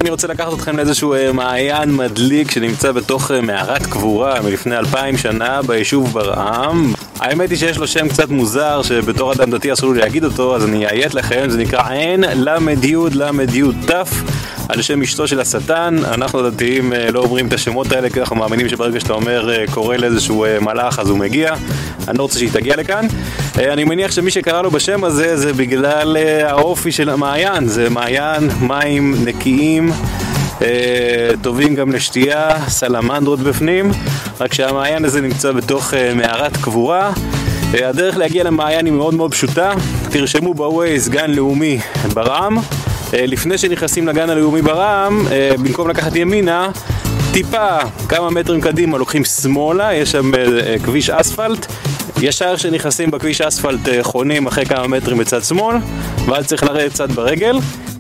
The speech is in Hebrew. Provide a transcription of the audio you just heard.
אני רוצה לקחת אתכם לאיזשהו מעיין מדליק שנמצא בתוך מערת קבורה מלפני 2000 שנה ביישוב ברעם. האמת היא שיש לו שם קצת מוזר שבתור אדם דתי אסור לי להגיד אותו, אז אני אעיית לכם. זה נקרא עין למד יוד למד יוד תף, על שם אשתו של השטן. אנחנו הדתיים לא אומרים את השמות האלה, כי אנחנו מאמינים שברגע שאתה אומר קורא לאיזשהו מלאך אז הוא מגיע. אני לא רוצה שהיא תגיע לכאן. אני מניח שמי שקרא לו בשם הזה זה בגלל האופי של המעיין. זה מעיין מים נקיים, טובים גם לשתייה, סלמנדרות בפנים, רק שהמעיין הזה נמצא בתוך מערת קבורה. הדרך להגיע למעיין היא מאוד מאוד פשוטה. תרשמו בווייז גן לאומי ברעם. לפני שנכנסים לגן הלאומי ברעם, במקום לקחת ימינה, טיפה כמה מטרים קדימה לוקחים שמאלה, יש שם כביש אספלט. ישר שנכנסים בכביש אספלט חונים אחרי כמה מטרים בצד שמאל, ואז צריך לרדת קצת ברגל.